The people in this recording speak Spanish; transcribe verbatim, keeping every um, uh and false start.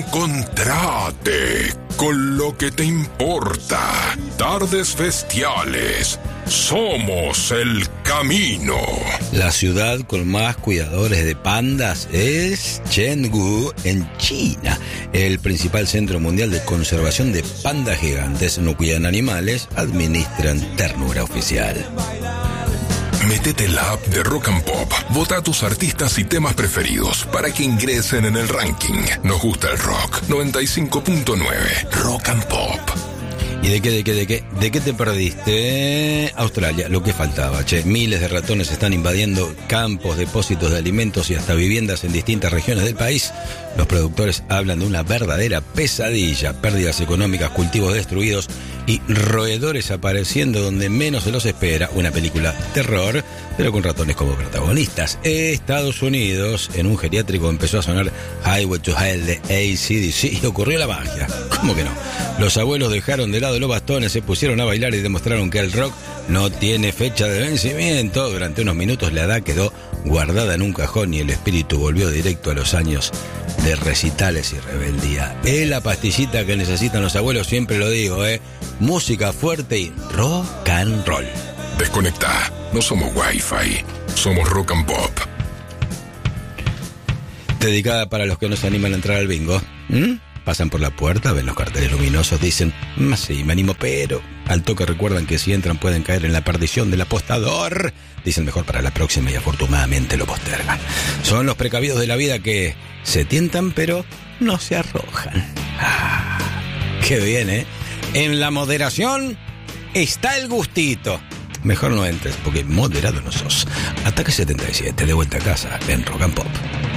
Encontrate con lo que te importa. Tardes Bestiales. Somos el camino. La ciudad con más cuidadores de pandas es Chengdu, en China. El principal centro mundial de conservación de pandas gigantes, no cuidan animales, administran ternura oficial. Métete en la app de Rock and Pop. Vota a tus artistas y temas preferidos para que ingresen en el ranking. Nos gusta el rock. noventa y cinco punto nueve. Rock and Pop. ¿Y de qué, de qué, de qué? ¿De qué te perdiste? Australia, lo que faltaba, che. Miles de ratones están invadiendo campos, depósitos de alimentos y hasta viviendas en distintas regiones del país. Los productores hablan de una verdadera pesadilla. Pérdidas económicas, cultivos destruidos y roedores apareciendo donde menos se los espera. Una película terror, pero con ratones como protagonistas. Estados Unidos, en un geriátrico empezó a sonar Highway to Hell de A C D C y ocurrió la magia. ¿Cómo que no? Los abuelos dejaron de lado los bastones, se pusieron a bailar y demostraron que el rock no tiene fecha de vencimiento. Durante unos minutos la edad quedó guardada en un cajón y el espíritu volvió directo a los años de recitales y rebeldía. Es la pastillita que necesitan los abuelos, siempre lo digo, ¿eh? Música fuerte y rock and roll. Desconecta, no somos Wi-Fi, somos Rock and Pop. Dedicada para los que no se animan a entrar al bingo. ¿Mm? Pasan por la puerta, ven los carteles luminosos, dicen, más sí, me animo, pero al toque recuerdan que si entran pueden caer en la perdición del apostador. Dicen mejor para la próxima y afortunadamente lo postergan. Son los precavidos de la vida que se tientan pero no se arrojan. Ah, qué bien, ¿eh? En la moderación está el gustito. Mejor no entres porque moderado no sos. Ataque setenta y siete, de vuelta a casa en Rock and Pop.